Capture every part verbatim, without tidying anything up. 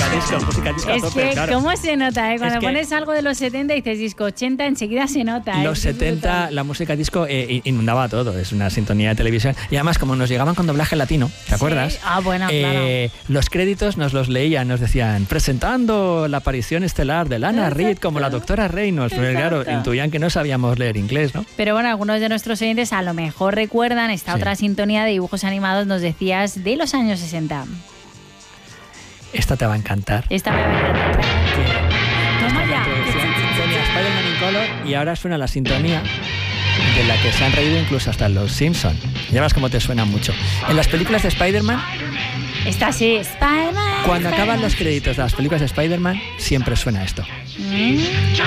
disco, música disco a Es tope, que, claro. ¿cómo se nota? Eh? Cuando Es que pones algo de los setenta y dices disco ochenta, enseguida se nota. Los ¿eh? setenta, la música disco eh, inundaba todo, es una sintonía de televisión. Y además, como nos llegaban con doblaje latino, ¿te acuerdas? Sí. Ah, bueno, eh, claro. Los créditos nos los leían, nos decían, presentando la aparición estelar de Lana Exacto. Reed como la doctora Reynolds. Pero claro, intuían que no sabíamos leer inglés, ¿no? Pero bueno, algunos de nuestros oyentes a lo mejor recuerdan esta Sí. otra sintonía de dibujos animados, nos decías, de los años sesenta. Esta te va a encantar. Esta me va a encantar. Toma ya. Tenía Spider-Man in Color y ahora suena la sintonía de la que se han reído incluso hasta los Simpson. Ya ves cómo te suena mucho. En las películas de Spider-Man, Esta sí, Spider-Man. cuando acaban los créditos de las películas de Spider-Man, siempre suena esto. Mm.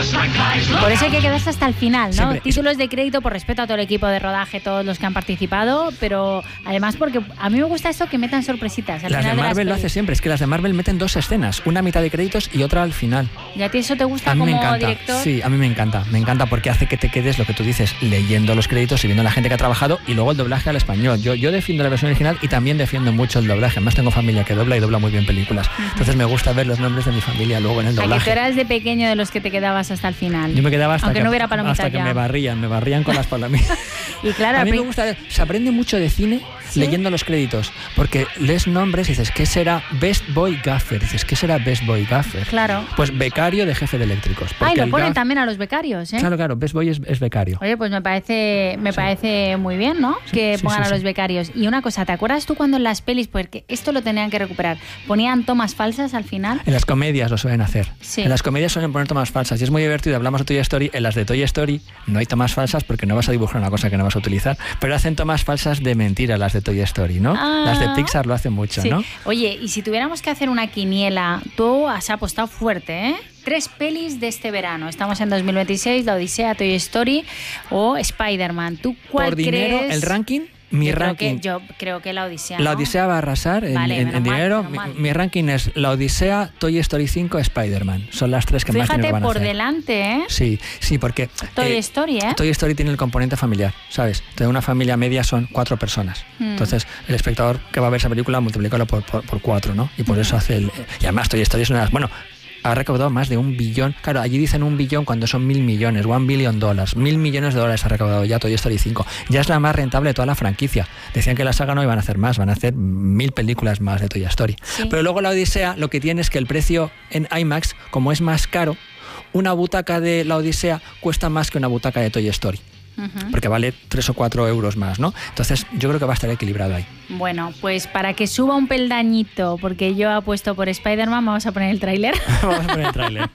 Por eso hay que quedarse hasta el final, ¿no? Siempre. Títulos de crédito por respeto a todo el equipo de rodaje, todos los que han participado, pero además porque a mí me gusta esto que metan sorpresitas. Al Las de final Marvel de lo las hace pelis. siempre, es que las de Marvel meten dos escenas, una a mitad de créditos y otra al final. ¿Y a ti eso te gusta A mí como me encanta, director? sí, a mí me encanta, me encanta porque hace que te quedes lo que tú dices, leyendo los créditos y viendo a la gente que ha trabajado y luego el doblaje al español. Yo, yo defiendo la versión original y también defiendo mucho el doblaje, además tengo familia que dobla y dobla muy bien películas, entonces me gusta ver los nombres de mi familia luego en el ¿A que tú doblaje. eras de pequeño de los que te quedabas hasta el final? Yo me quedaba hasta Aunque que, no hubiera palomitas hasta que ya. me barrían, me barrían con las palomitas. Y claro, A mí me pri- gusta, se aprende mucho de cine ¿Sí? leyendo los créditos, porque lees nombres y dices, ¿qué será Best Boy Gaffer? Dices, ¿qué será Best Boy Gaffer? Claro. Pues becario de jefe de eléctricos. Ay, porque lo el ponen gaff- también a los becarios, ¿eh? Claro, claro, Best Boy es, es becario. Oye, pues me parece me Sí. parece muy bien, ¿no? Sí, que sí, pongan sí, a los sí. becarios. Y una cosa, ¿te acuerdas tú cuando en las pelis, porque esto lo tenían que recuperar, ponían tomas falsas al final? En las comedias lo suelen hacer. Sí. En las comedias suelen poner tomas falsas y es muy divertido. Hablamos de Toy Story. En las de Toy Story no hay tomas falsas porque no vas a dibujar una cosa que no vas a utilizar, pero hacen tomas falsas de mentira las de Toy Story, ¿no? Ah. Las de Pixar lo hacen mucho, Sí. ¿no? Oye, y si tuviéramos que hacer una quiniela, tú has apostado fuerte, ¿eh? Tres pelis de este verano. Estamos en dos mil veintiséis, La Odisea, Toy Story o Spider-Man. ¿Tú cuál Por dinero, crees? el ranking, mi yo ranking. Creo que, yo creo que La Odisea, La ¿no? Odisea va a arrasar en, Vale, en- menos en mal, dinero. menos Mi, mal. mi ranking es La Odisea, Toy Story cinco, Spider-Man. Son las tres que más Fíjate dinero van a por hacer. delante, ¿eh? Sí, sí, porque Toy eh, Story, ¿eh? Toy Story tiene el componente familiar, ¿sabes? De una familia media son cuatro personas. Mm. Entonces, el espectador que va a ver esa película multiplícalo por, por, por cuatro, ¿no? Y por eso hace el... Y además Toy Story es una de las... Bueno, ha recaudado más de un billón. Claro, allí dicen un billón cuando son mil millones, one billion dólares. Mil millones de dólares ha recaudado ya Toy Story cinco. Ya es la más rentable de toda la franquicia. Decían que la saga no iban a hacer más, van a hacer mil películas más de Toy Story. Sí. Pero luego la Odisea lo que tiene es que el precio en IMAX, como es más caro, una butaca de la Odisea cuesta más que una butaca de Toy Story. Ujú. Porque vale tres o cuatro euros más, ¿no? Entonces yo creo que va a estar equilibrado ahí. Bueno, pues para que suba un peldañito, porque yo apuesto por Spider-Man, vamos a poner el tráiler. Vamos a poner el tráiler.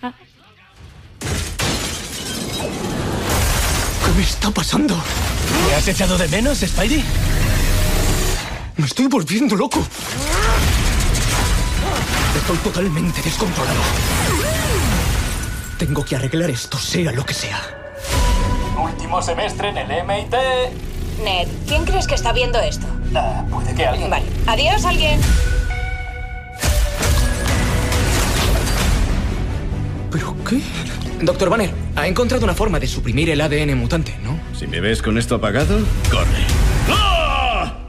¿Qué me está pasando? ¿Me has echado de menos, Spidey? Me estoy volviendo loco. Estoy totalmente descontrolado. Tengo que arreglar esto, sea lo que sea. Último semestre en el M I T. Ned, ¿quién crees que está viendo esto? Ah, puede que alguien... Vale. Adiós, alguien. ¿Pero qué? Doctor Banner, ha encontrado una forma de suprimir el A D N mutante, ¿no? Si me ves con esto apagado, corre. ¡Ah!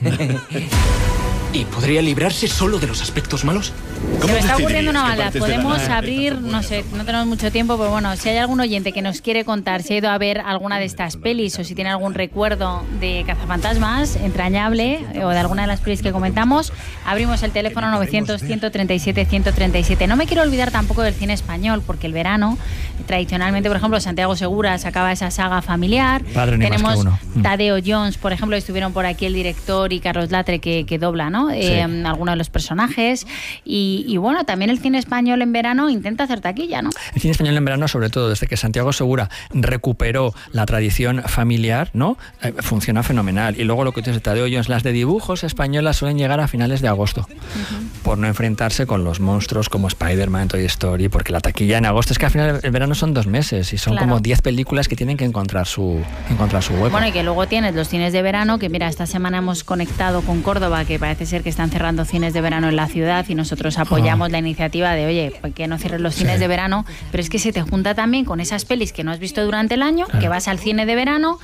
¿Y podría librarse solo de los aspectos malos? Se me está ocurriendo decidirías una qué maldad. partes de la Podemos nave abrir, tanto no sé, no tenemos mucho tiempo, pero bueno, si hay algún oyente que nos quiere contar si ha ido a ver alguna de estas pelis o si tiene algún recuerdo de Cazafantasmas entrañable o de alguna de las pelis que comentamos, abrimos el teléfono novecientos, ciento treinta y siete, ciento treinta y siete. No me quiero olvidar tampoco del cine español, porque el verano, tradicionalmente, por ejemplo, Santiago Segura sacaba esa saga familiar. Padre ni más que Tenemos uno. Mm. Tadeo Jones, por ejemplo, estuvieron por aquí el director y Carlos Latre que, que dobla, ¿no? Eh, algunos de los personajes. Y, y bueno, también el cine español en verano intenta hacer taquilla, ¿no? El cine español en verano, sobre todo desde que Santiago Segura recuperó la tradición familiar, ¿no? Eh, funciona fenomenal. Y luego lo que tú dices, Tadeo Jones, las de dibujos españolas suelen llegar a finales de agosto, uh-huh. por no enfrentarse con los monstruos como Spider-Man, Toy Story, porque la taquilla en agosto es que al final el verano son dos meses y son Claro. como diez películas que tienen que encontrar su, encontrar su hueco. Bueno, y que luego tienes los cines de verano, que mira, esta semana hemos conectado con Córdoba, que parece ser que están cerrando cines de verano en la ciudad y nosotros apoyamos oh. la iniciativa de, oye, pues que no cierres los cines sí. de verano, pero es que se te junta también con esas pelis que no has visto durante el año, claro. que vas al cine de verano,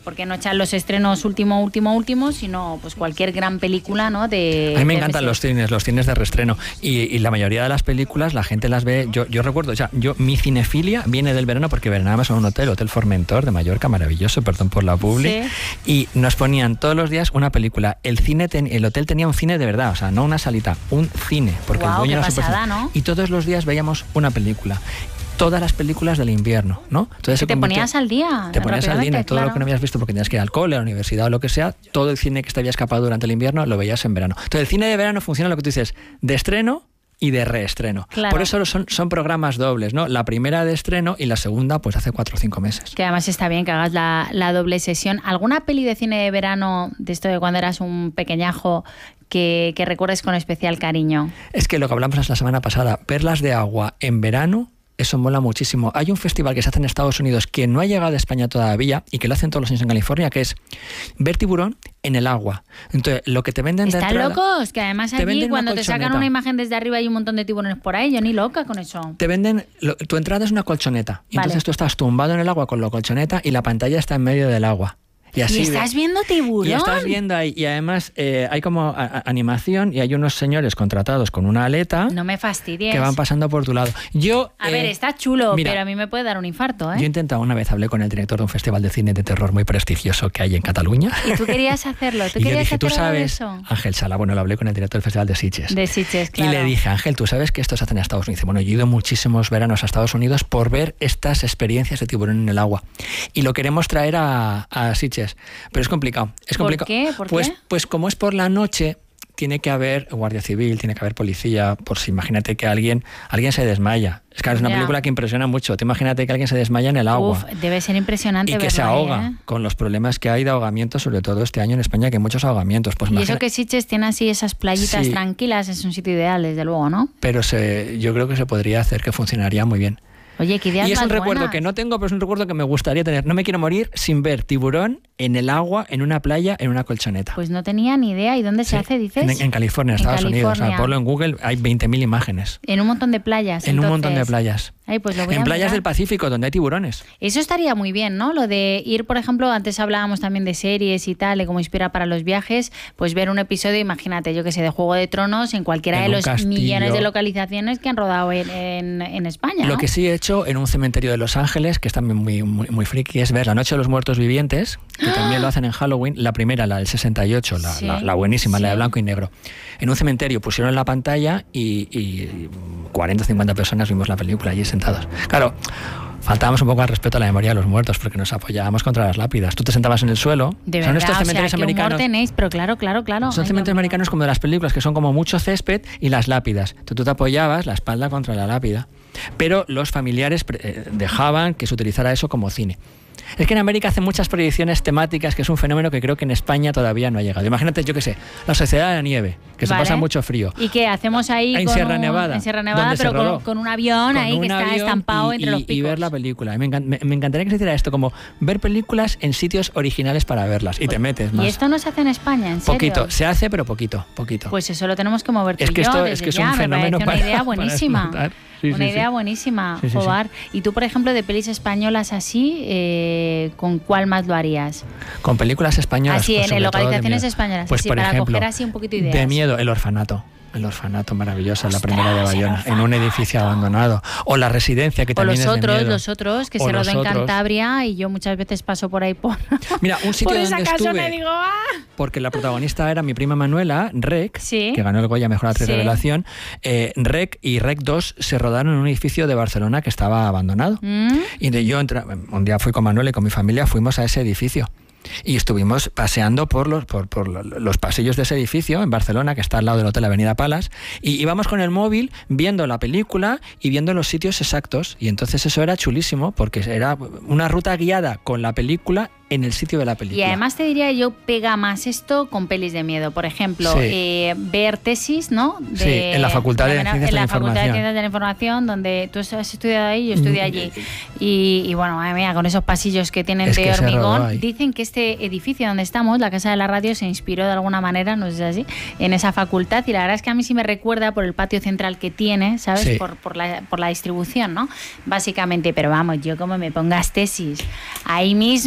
porque no echan los estrenos último, último, último, sino pues cualquier gran película, ¿no? De, a mí me de encantan mes. los cines, los cines de reestreno. Y, y la mayoría de las películas la gente las ve. Yo, yo recuerdo, o sea, yo, mi cinefilia viene del verano porque verábamos en un hotel, Hotel Formentor de Mallorca, maravilloso, perdón por la publi. Sí. Y nos ponían todos los días una película. El cine ten, el hotel tenía un cine de verdad, o sea, no una salita, un cine. Porque Guau, el dueño qué era pasada, súper- ¿no? Y todos los días veíamos una película. Todas las películas del invierno, ¿no? Entonces se Te convirtió- ponías al día. Te ponías al rápidamente, día, todo claro. lo que no habías visto porque tenías que ir al cole, a la universidad o lo que sea, todo el cine que te había escapado durante el invierno lo veías en verano. Entonces el cine de verano funciona lo que tú dices, de estreno y de reestreno. Claro. Por eso son, son programas dobles, ¿no? La primera de estreno y la segunda pues hace cuatro o cinco meses. Que además está bien que hagas la, la doble sesión. ¿Alguna peli de cine de verano, de esto de cuando eras un pequeñajo, que, que recuerdes con especial cariño? Es que lo que hablamos la semana pasada, perlas de agua en verano, eso mola muchísimo. Hay un festival que se hace en Estados Unidos que no ha llegado a España todavía y que lo hacen todos los años en California, que es ver tiburón en el agua. Entonces, lo que te venden de Están entrada- locos, que además te allí venden una cuando te sacan colchoneta. una imagen desde arriba hay un montón de tiburones por ahí, yo ni loca con eso. Te venden, lo- tu entrada es una colchoneta. Y Vale. entonces tú estás tumbado en el agua con la colchoneta y la pantalla está en medio del agua. Y así ¿Y estás ve- viendo tiburón? Y estás viendo ahí. Y además eh, hay como a- a- animación y hay unos señores contratados con una aleta No me fastidies. que van pasando por tu lado. Yo, A eh, ver, está chulo, mira, pero a mí me puede dar un infarto, Yo he ¿eh? intentado una vez, hablé con el director de un festival de cine de terror muy prestigioso que hay en Cataluña. Y tú querías hacerlo, tú Y yo querías dije, tú hacer algo de sabes, eso. Ángel Sala, bueno, lo hablé con el director del Festival de Sitges. De Sitges, claro. Y le dije, Ángel, tú sabes que esto se hace en Estados Unidos. Dice, bueno, yo he ido muchísimos veranos a Estados Unidos por ver estas experiencias de tiburón en el agua. Y lo queremos traer a, a Sitges. Pero es complicado. Es ¿Por complicado. qué? ¿Por pues, qué? pues como es por la noche, tiene que haber guardia civil, tiene que haber policía, por si imagínate que alguien, alguien se desmaya. Es que es una Ya. película que impresiona mucho. Te imagínate que alguien se desmaya en el agua. Uf, debe ser impresionante Y que verlo se ahí, ahoga ¿eh? con los problemas que hay de ahogamiento, sobre todo este año en España, que hay muchos ahogamientos. Pues Y imagina- eso que Sitges tiene así esas playitas Sí. tranquilas, es un sitio ideal, desde luego, ¿no? Pero se, yo creo que se podría hacer que funcionaría muy bien. Oye, qué ideas Y es un más recuerdo buenas. que no tengo, pero es un recuerdo que me gustaría tener. No me quiero morir sin ver tiburón en el agua, en una playa, en una colchoneta. Pues no tenía ni idea. ¿Y dónde se Sí, hace, dices? En, en California, En Estados Unidos. O sea, California. ponlo en Google, hay veinte mil imágenes. En un montón de playas. En un montón de entonces. playas. Ay, pues lo voy En a playas mirar. del Pacífico, donde hay tiburones. Eso estaría muy bien, ¿no? Lo de ir, por ejemplo, antes hablábamos también de series y tal, de cómo inspira para los viajes, pues ver un episodio, imagínate, yo que sé, de Juego de Tronos en cualquiera En de un los castillo. millones de localizaciones que han rodado en, en, en España, Lo ¿no? que sí he hecho en un cementerio de Los Ángeles, que es también muy, muy, muy friki, es ver La Noche de los Muertos Vivientes, que también lo hacen en Halloween. La primera, la del sesenta y ocho, la, Sí, la, la buenísima, la de sí. blanco y negro. En un cementerio pusieron la pantalla y, y cuarenta o cincuenta personas vimos la película allí sentados. Claro, faltábamos un poco al respeto a la memoria de los muertos porque nos apoyábamos contra las lápidas. Tú te sentabas en el suelo. De Son verdad, estos o sea, cementerios qué humor americanos. tenéis, pero claro, claro, claro. Son Ay, cementerios Dios mío. americanos como de las películas, que son como mucho césped y las lápidas. Tú, tú te apoyabas la espalda contra la lápida. Pero los familiares pre- eh, dejaban que se utilizara eso como cine. Es que en América hacen muchas proyecciones temáticas, que es un fenómeno que creo que en España todavía no ha llegado. Imagínate, yo qué sé, la Sociedad de la Nieve, que Vale. se pasa mucho frío. ¿Y qué hacemos ahí En con Sierra un- Nevada, en Sierra Nevada, donde se pero con, rodó. con un avión Con ahí que un está avión estampado y, entre y- los picos? y ver la película. Me, encan- me- me encantaría que se hiciera esto, como ver películas en sitios originales para verlas. Y te metes más. ¿Y esto no se hace en España, en serio? Poquito, se hace, pero poquito, poquito. Pues eso lo tenemos que mover tú Es y que yo esto- es desde que es ya, un fenómeno me para- parece una idea para buenísima. explotar. Sí, una sí, idea sí. buenísima, Sí, sí, sí. Jobar. Y tú, por ejemplo, de pelis españolas así, eh, ¿con cuál más lo harías? Con películas españolas. Así, pues, en sobre todo de localizaciones miedo. españolas, Pues así, por para ejemplo, coger así un poquito ideas. de miedo, El Orfanato. El Orfanato, maravillosa, la Ostras, primera de El Bayona, en un Orfanato. edificio abandonado. O La Residencia, que O también los es de otros, miedo. los otros, que O se Los rodó en Otros. Cantabria y yo muchas veces paso por ahí por, Mira, un sitio por esa donde casona estuve, y digo, ¡ah! porque la protagonista era mi prima Manuela, Rec, Sí. que ganó el Goya Mejor Actriz Sí. Revelación. Eh, Rec y Rec dos se rodaron en un edificio de Barcelona que estaba abandonado. ¿Mm? Y de yo entra- un día fui con Manuel y con mi familia, fuimos a ese edificio. Y estuvimos paseando por los, por, por los pasillos de ese edificio en Barcelona, que está al lado del Hotel Avenida Palas, y íbamos con el móvil viendo la película y viendo los sitios exactos. Y entonces eso era chulísimo, porque era una ruta guiada con la película en el sitio de la Y película. además te diría yo, pega más esto con pelis de miedo. Por ejemplo, Sí. eh, ver tesis, ¿no? De, Sí, en la Facultad de la- Ciencias de en la la Facultad de Información. Ciencias de la Información, donde tú has estudiado ahí, yo estudié Mm, allí. Y, y bueno, madre mía, con esos pasillos que tienen Es de que se rodó hormigón, ahí. dicen que este edificio donde estamos, la Casa de la Radio, se inspiró de alguna manera, no sé si es así, en esa facultad. Y la verdad es que a mí sí me recuerda por el patio central que tiene, ¿sabes? Sí. Por, por, la, por la distribución, ¿no? Básicamente, pero vamos, yo como me pongas tesis ahí mismo,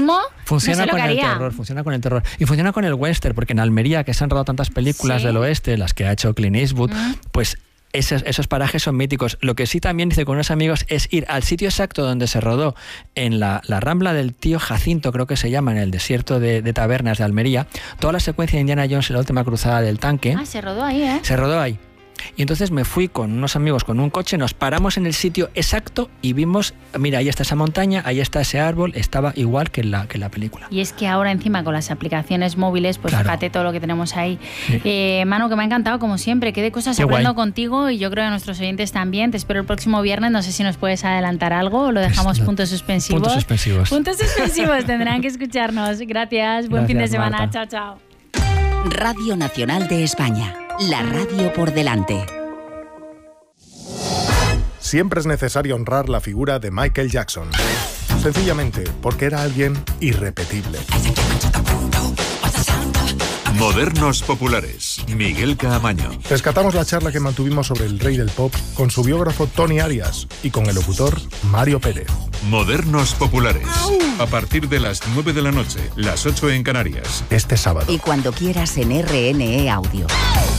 Funciona No sé lo con que el haría. terror, funciona con el terror. Y funciona con el western, porque en Almería, que se han rodado tantas películas Sí. del oeste, las que ha hecho Clint Eastwood, Mm. pues esos, esos parajes son míticos. Lo que sí también hice con unos amigos es ir al sitio exacto donde se rodó, en la, la Rambla del Tío Jacinto, creo que se llama, en el desierto de, de Tabernas de Almería. Toda la secuencia de Indiana Jones en la última cruzada del tanque Ah, se rodó ahí, ¿eh? se rodó ahí. Y entonces me fui con unos amigos con un coche, nos paramos en el sitio exacto y vimos, mira, ahí está esa montaña, ahí está ese árbol, estaba igual que en la, que en la película. Y es que ahora encima con las aplicaciones móviles, pues Claro. fíjate todo lo que tenemos ahí. Sí. Eh, Manu, que me ha encantado como siempre, qué de cosas Qué aprendo guay. contigo y yo creo que nuestros oyentes también. Te espero el próximo viernes, no sé si nos puedes adelantar algo o lo dejamos Pues, no. puntos suspensivos. Puntos suspensivos. Puntos suspensivos, tendrán que escucharnos. Gracias, buen fin de Gracias, semana, Marta. chao, chao. Radio Nacional de España, la radio por delante. Siempre es necesario honrar la figura de Michael Jackson. Sencillamente porque era alguien irrepetible. Modernos populares. Miguel Caamaño. Rescatamos la charla que mantuvimos sobre el rey del pop con su biógrafo Tony Arias y con el locutor Mario Pérez. Modernos populares. A partir de las nueve de la noche, las ocho en Canarias. Este sábado. Y cuando quieras en R N E Audio.